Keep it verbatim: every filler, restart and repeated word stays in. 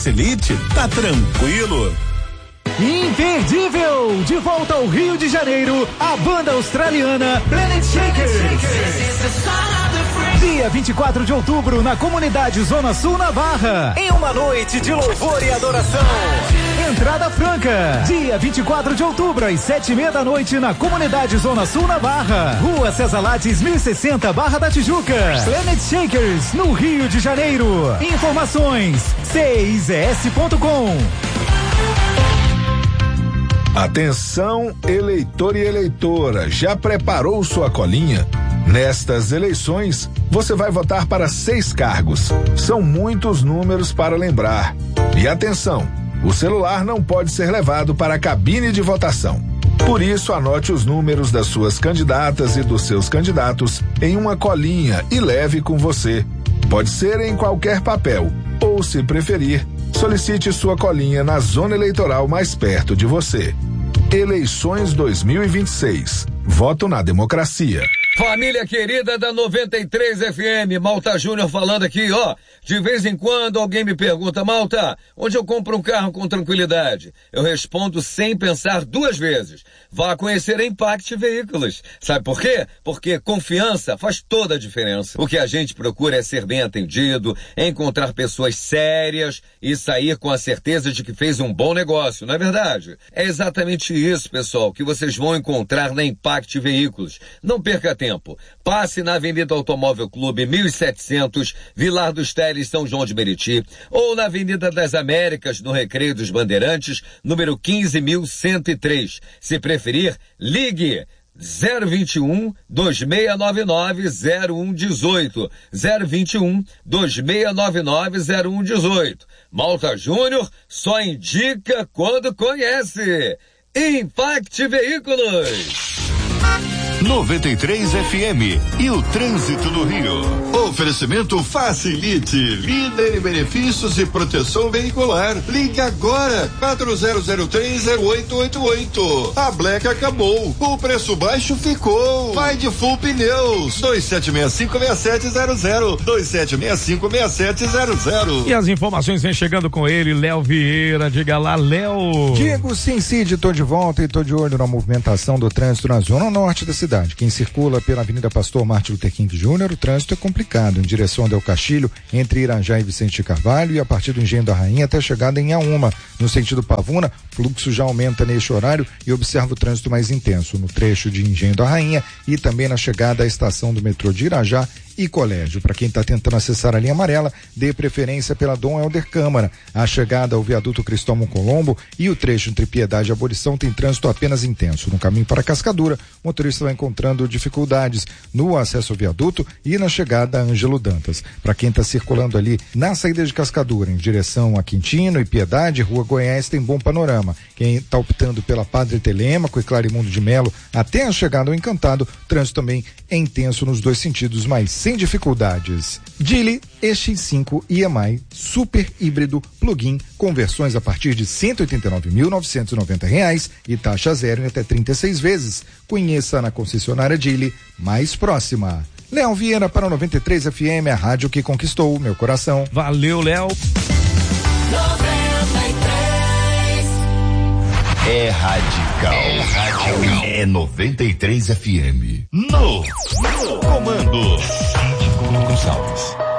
Elite, tá tranquilo. Imperdível! De volta ao Rio de Janeiro, a banda australiana Planet Shakers. Dia vinte e quatro de outubro, na comunidade Zona Sul, na Barra, em uma noite de louvor e adoração. Entrada franca. Dia vinte e quatro de outubro, às sete e meia da noite, na comunidade Zona Sul, na Barra, Rua César Lattes, mil e sessenta, Barra da Tijuca. Planet Shakers, no Rio de Janeiro. Informações: c i z s ponto com. Atenção, eleitor e eleitora, já preparou sua colinha? Nestas eleições, você vai votar para seis cargos. São muitos números para lembrar. E atenção, o celular não pode ser levado para a cabine de votação. Por isso, anote os números das suas candidatas e dos seus candidatos em uma colinha e leve com você. Pode ser em qualquer papel, ou, se preferir, solicite sua colinha na zona eleitoral mais perto de você. Eleições dois mil e vinte e seis. Voto na democracia. Família querida da noventa e três F M, Malta Júnior falando aqui, ó. De vez em quando alguém me pergunta, Malta, onde eu compro um carro com tranquilidade? Eu respondo sem pensar duas vezes. Vá conhecer a Impact Veículos. Sabe por quê? Porque confiança faz toda a diferença. O que a gente procura é ser bem atendido, encontrar pessoas sérias e sair com a certeza de que fez um bom negócio, não é verdade? É exatamente isso, pessoal, que vocês vão encontrar na Impact Veículos. Não perca tempo. Passe na Avenida Automóvel Clube mil e setecentos, Vilar dos Teles, São João de Meriti, ou na Avenida das Américas, no Recreio dos Bandeirantes, número quinze mil cento e três. Se preferir, ligue zero vinte e um, dois seis nove nove, zero um um oito, zero vinte e um, dois seis nove nove, zero um um oito. Malta Júnior só indica quando conhece. Impact Veículos. noventa e três F M e o trânsito no Rio. Oferecimento Facilite, líder em benefícios e proteção veicular. Ligue agora, quatro zero zero três zero oito oito oito. A Black acabou, o preço baixo ficou. Vai de Full Pneus, dois sete seis cinco seis sete zero zero, dois sete seis cinco seis sete zero zero. E as informações vêm chegando com ele, Léo Vieira. Diga lá, Léo. Diego Sincide, tô de volta e tô de olho na movimentação do trânsito na zona norte da cidade. Quem circula pela Avenida Pastor Martin Luther King Júnior, o trânsito é complicado, em direção ao Del Castilho, entre Irajá e Vicente de Carvalho, e a partir do Engenho da Rainha até a chegada em Auma. No sentido Pavuna, o fluxo já aumenta neste horário e observa o trânsito mais intenso no trecho de Engenho da Rainha e também na chegada à estação do metrô de Irajá e Colégio. Para quem está tentando acessar a linha amarela, dê preferência pela Dom Helder Câmara. A chegada ao viaduto Cristóvão Colombo e o trecho entre Piedade e Abolição tem trânsito apenas intenso. No caminho para Cascadura, o motorista vai encontrando dificuldades no acesso ao viaduto e na chegada a Ângelo Dantas. Para quem está circulando ali na saída de Cascadura, em direção a Quintino e Piedade, Rua Goiás, tem bom panorama. Quem está optando pela Padre Telêmaco e Clarimundo de Melo até a chegada ao Encantado, trânsito também é intenso nos dois sentidos, mas sem dificuldades. Geely E X cinco I M I Super Híbrido Plug-in com versões a partir de cento e oitenta e nove mil novecentos e noventa reais e taxa zero em até trinta e seis vezes. Conheça na concessionária Geely mais próxima. Léo Vieira para noventa e três F M, a rádio que conquistou meu coração. Valeu, Léo. É radical. É radical. É noventa e três F M. No, no comando. Síndico Gonçalves.